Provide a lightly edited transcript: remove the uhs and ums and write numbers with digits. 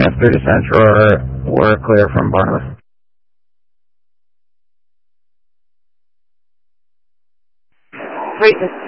through to Central, or we're clear from Barnabas. Great, this